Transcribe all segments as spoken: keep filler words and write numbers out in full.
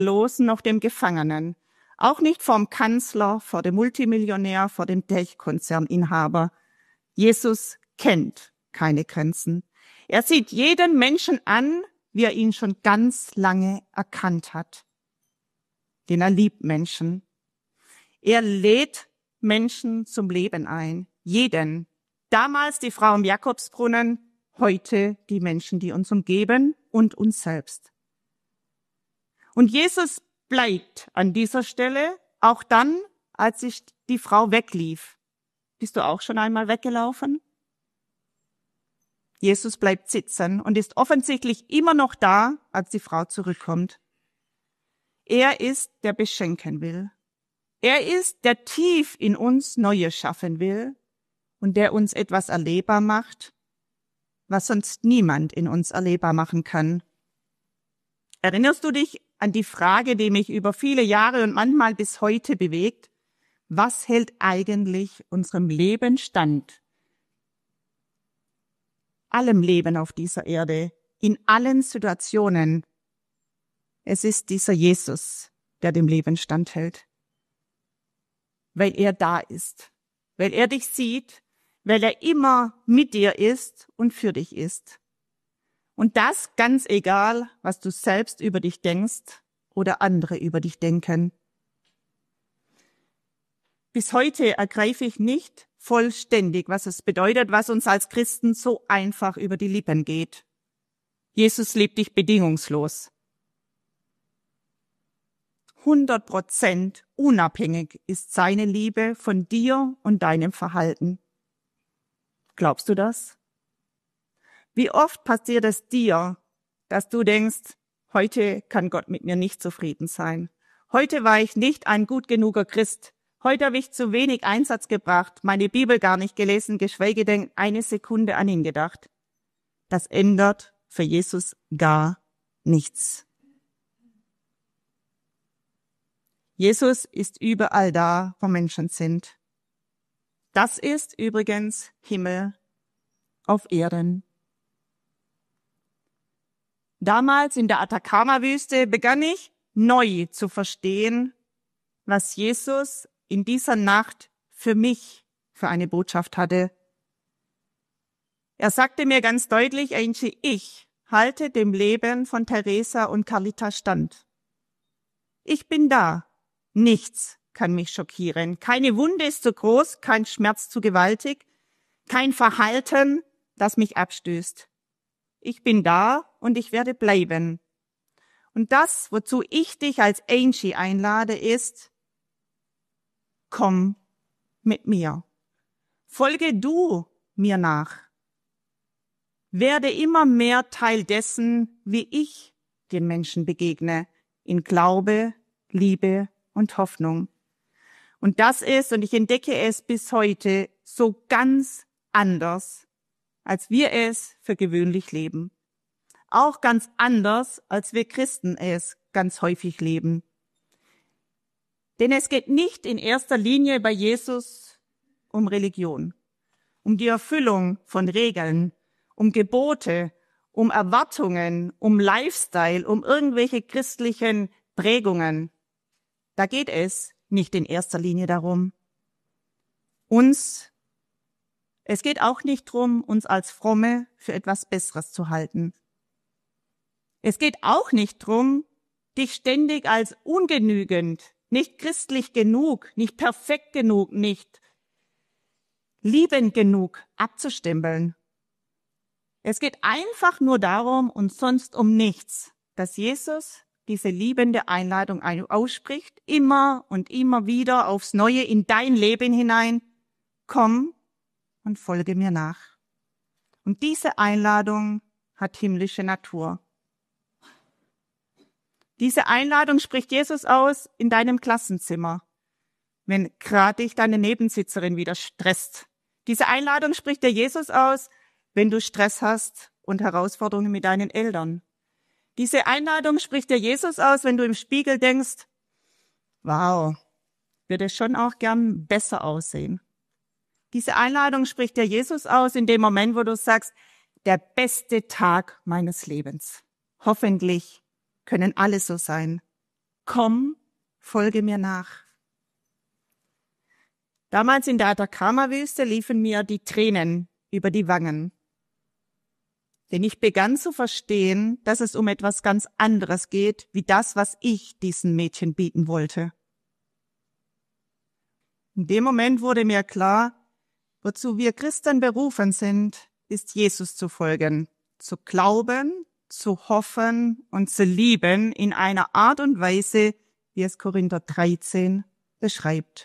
Losen noch dem Gefangenen, auch nicht vom Kanzler, vor dem Multimillionär, vor dem Tech-Konzerninhaber. Jesus kennt keine Grenzen. Er sieht jeden Menschen an, wie er ihn schon ganz lange erkannt hat. Denn er liebt Menschen. Er lädt Menschen zum Leben ein. Jeden. Damals die Frau im Jakobsbrunnen, heute die Menschen, die uns umgeben und uns selbst. Und Jesus bleibt an dieser Stelle, auch dann, als sich die Frau weglief. Bist du auch schon einmal weggelaufen? Jesus bleibt sitzen und ist offensichtlich immer noch da, als die Frau zurückkommt. Er ist, der beschenken will. Er ist, der tief in uns Neues schaffen will und der uns etwas erlebbar macht, was sonst niemand in uns erlebbar machen kann. Erinnerst du dich an die Frage, die mich über viele Jahre und manchmal bis heute bewegt? Was hält eigentlich unserem Leben stand? Allem Leben auf dieser Erde, in allen Situationen. Es ist dieser Jesus, der dem Leben standhält. Weil er da ist, weil er dich sieht, weil er immer mit dir ist und für dich ist. Und das ganz egal, was du selbst über dich denkst oder andere über dich denken. Bis heute ergreife ich nicht vollständig, was es bedeutet, was uns als Christen so einfach über die Lippen geht. Jesus liebt dich bedingungslos. hundert Prozent unabhängig ist seine Liebe von dir und deinem Verhalten. Glaubst du das? Wie oft passiert es dir, dass du denkst, heute kann Gott mit mir nicht zufrieden sein. Heute war ich nicht ein gut genuger Christ. Heute habe ich zu wenig Einsatz gebracht, meine Bibel gar nicht gelesen, geschweige denn eine Sekunde an ihn gedacht. Das ändert für Jesus gar nichts. Jesus ist überall da, wo Menschen sind. Das ist übrigens Himmel auf Erden. Damals in der Atacama-Wüste begann ich neu zu verstehen, was Jesus in dieser Nacht für mich für eine Botschaft hatte. Er sagte mir ganz deutlich, Angie, ich halte dem Leben von Teresa und Carlita stand. Ich bin da. Nichts kann mich schockieren. Keine Wunde ist zu groß, kein Schmerz zu gewaltig, kein Verhalten, das mich abstößt. Ich bin da und ich werde bleiben. Und das, wozu ich dich als Angie einlade, ist, komm mit mir. Folge du mir nach. Werde immer mehr Teil dessen, wie ich den Menschen begegne, in Glaube, Liebe und Hoffnung. Und das ist, und ich entdecke es bis heute, so ganz anders, als wir es für gewöhnlich leben. Auch ganz anders, als wir Christen es ganz häufig leben. Denn es geht nicht in erster Linie bei Jesus um Religion, um die Erfüllung von Regeln, um Gebote, um Erwartungen, um Lifestyle, um irgendwelche christlichen Prägungen. Da geht es nicht in erster Linie darum. Uns, es geht auch nicht darum, uns als Fromme für etwas Besseres zu halten. Es geht auch nicht darum, dich ständig als ungenügend, nicht christlich genug, nicht perfekt genug, nicht liebend genug abzustempeln. Es geht einfach nur darum und sonst um nichts, dass Jesus diese liebende Einladung ausspricht, immer und immer wieder aufs Neue in dein Leben hinein. Komm und folge mir nach. Und diese Einladung hat himmlische Natur. Diese Einladung spricht Jesus aus in deinem Klassenzimmer, wenn gerade dich deine Nebensitzerin wieder stresst. Diese Einladung spricht dir Jesus aus, wenn du Stress hast und Herausforderungen mit deinen Eltern. Diese Einladung spricht dir Jesus aus, wenn du im Spiegel denkst, wow, würde schon auch gern besser aussehen. Diese Einladung spricht dir Jesus aus in dem Moment, wo du sagst, der beste Tag meines Lebens. Hoffentlich können alle so sein. komm, folge mir nach. Damals in der Atacama-Wüste liefen mir die Tränen über die Wangen. Denn ich begann zu verstehen, dass es um etwas ganz anderes geht, wie das, was ich diesen Mädchen bieten wollte. In dem Moment wurde mir klar, wozu wir Christen berufen sind, ist Jesus zu folgen, zu glauben, zu hoffen und zu lieben in einer Art und Weise, wie es Korinther dreizehn beschreibt.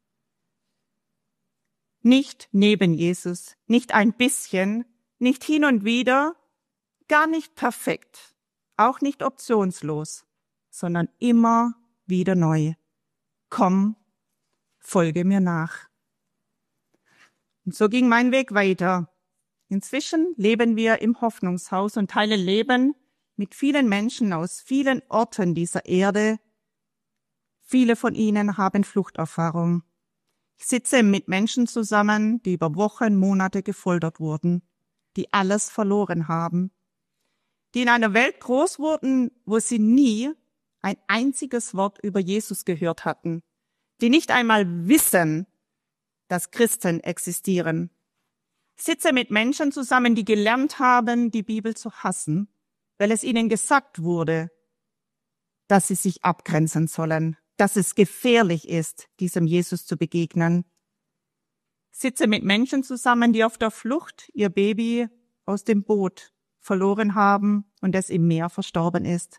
Nicht neben Jesus, nicht ein bisschen, nicht hin und wieder, gar nicht perfekt, auch nicht optionslos, sondern immer wieder neu. Komm, folge mir nach. Und so ging mein Weg weiter. Inzwischen leben wir im Hoffnungshaus und teilen Leben mit vielen Menschen aus vielen Orten dieser Erde. Viele von ihnen haben Fluchterfahrung. Ich sitze mit Menschen zusammen, die über Wochen, Monate gefoltert wurden, die alles verloren haben, die in einer Welt groß wurden, wo sie nie ein einziges Wort über Jesus gehört hatten, die nicht einmal wissen, dass Christen existieren. Ich sitze mit Menschen zusammen, die gelernt haben, die Bibel zu hassen, weil es ihnen gesagt wurde, dass sie sich abgrenzen sollen, dass es gefährlich ist, diesem Jesus zu begegnen. Ich sitze mit Menschen zusammen, die auf der Flucht ihr Baby aus dem Boot verloren haben und es im Meer verstorben ist.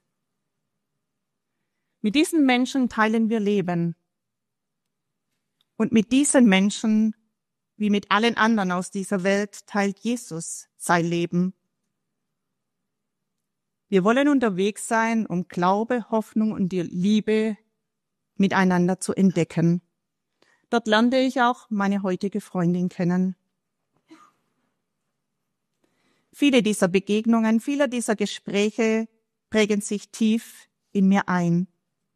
Mit diesen Menschen teilen wir Leben. Und mit diesen Menschen, wie mit allen anderen aus dieser Welt, teilt Jesus sein Leben. Wir wollen unterwegs sein, um Glaube, Hoffnung und die Liebe miteinander zu entdecken. Dort lernte ich auch meine heutige Freundin kennen. Viele dieser Begegnungen, viele dieser Gespräche prägen sich tief in mir ein.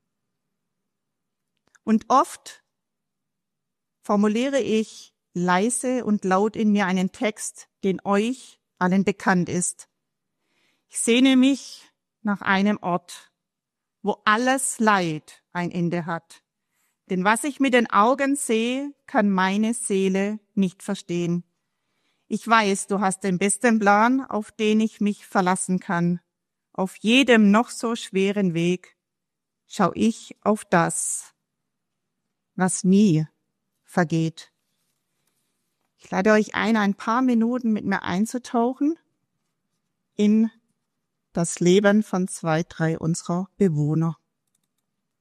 Und oft formuliere ich leise und laut in mir einen Text, den euch allen bekannt ist. Ich sehne mich nach einem Ort, wo alles Leid ein Ende hat. Denn was ich mit den Augen sehe, kann meine Seele nicht verstehen. Ich weiß, du hast den besten Plan, auf den ich mich verlassen kann. Auf jedem noch so schweren Weg schau ich auf das, was nie vergeht. Ich lade euch ein, ein paar Minuten mit mir einzutauchen in das Leben von zwei, drei unserer Bewohner.